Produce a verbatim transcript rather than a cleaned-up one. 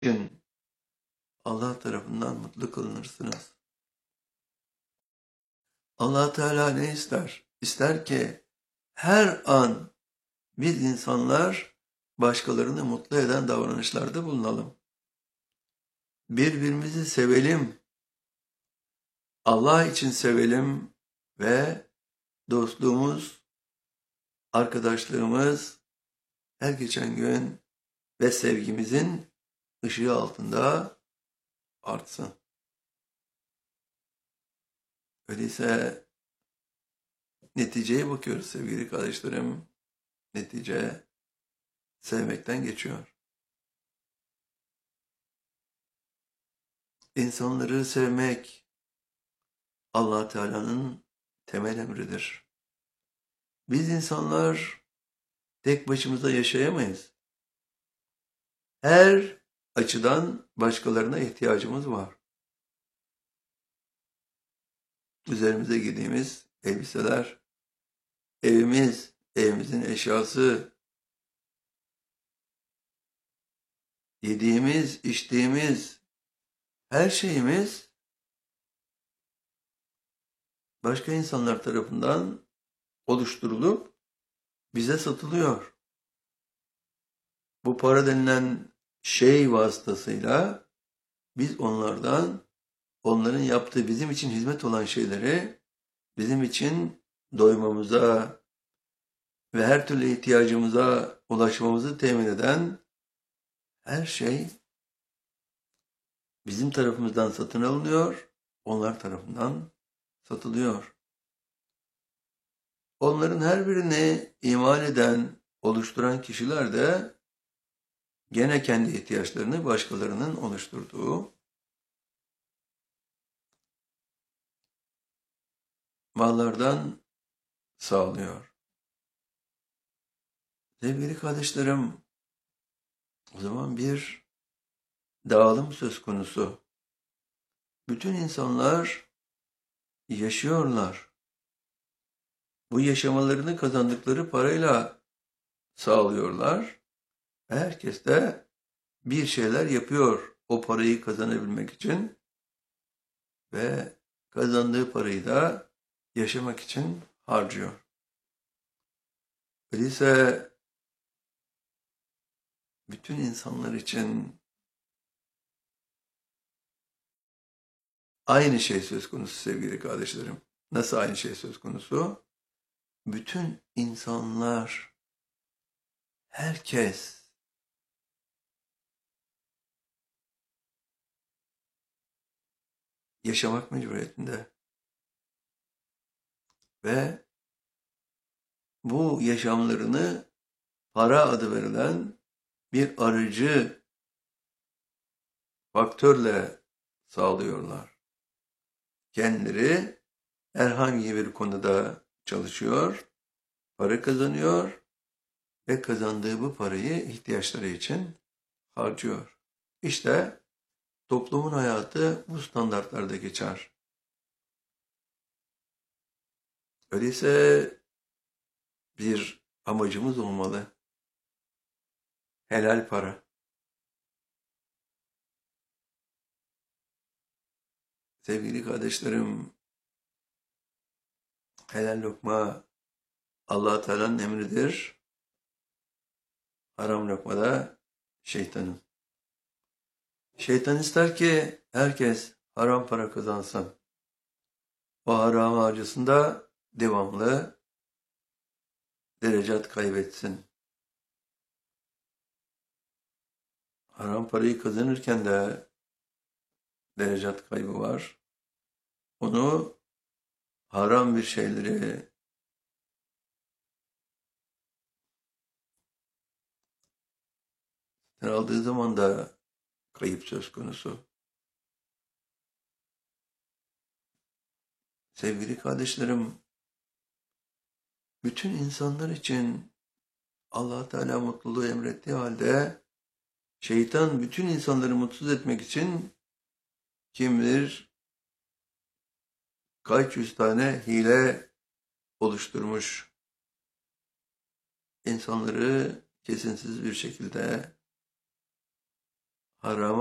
için Allah tarafından mutlu kılınırsınız. Allah Teala ne ister? İster ki her an biz insanlar başkalarını mutlu eden davranışlarda bulunalım. Birbirimizi sevelim, Allah için sevelim ve dostluğumuz, arkadaşlığımız her geçen gün ve sevgimizin ışığı altında artsın. Öyleyse neticeye bakıyoruz sevgili kardeşlerim. Netice sevmekten geçiyor. İnsanları sevmek Allah Teala'nın temel emridir. Biz insanlar tek başımıza yaşayamayız. Her açıdan başkalarına ihtiyacımız var. Üzerimize giydiğimiz elbiseler, evimiz, evimizin eşyası, yediğimiz, içtiğimiz, her şeyimiz başka insanlar tarafından oluşturulup bize satılıyor. Bu para denilen şey vasıtasıyla biz onlardan, onların yaptığı bizim için hizmet olan şeyleri bizim için doymamıza ve her türlü ihtiyacımıza ulaşmamızı temin eden her şey bizim tarafımızdan satın alınıyor, onlar tarafından satılıyor. Onların her birini iman eden, oluşturan kişiler de gene kendi ihtiyaçlarını başkalarının oluşturduğu mallardan sağlıyor. Sevgili kardeşlerim, o zaman bir dağılım söz konusu. Bütün insanlar yaşıyorlar. Bu yaşamalarını kazandıkları parayla sağlıyorlar. Herkes de bir şeyler yapıyor o parayı kazanabilmek için ve kazandığı parayı da yaşamak için harcıyor. Öyleyse bütün insanlar için aynı şey söz konusu sevgili kardeşlerim. Nasıl aynı şey söz konusu? Bütün insanlar, herkes yaşamak mecburiyetinde. Ve bu yaşamlarını para adı verilen bir aracı faktörle sağlıyorlar. Kendileri herhangi bir konuda çalışıyor, para kazanıyor ve kazandığı bu parayı ihtiyaçları için harcıyor. İşte toplumun hayatı bu standartlarda geçer. Öyleyse bir amacımız olmalı. Helal para. Sevgili kardeşlerim, helal lokma Allah Teala'nın emridir. Haram lokma da şeytanın. Şeytan ister ki herkes haram para kazansın. O haram harcısında devamlı derecat kaybetsin. Haram parayı kazanırken de derecat kaybı var. Onu haram bir şeyleri aldığı zaman da kayıp söz konusu. Sevgili kardeşlerim, bütün insanlar için Allah Teala mutluluğu emrettiği halde şeytan bütün insanları mutsuz etmek için kim bilir kaç yüz tane hile oluşturmuş. İnsanları kesinsiz bir şekilde harama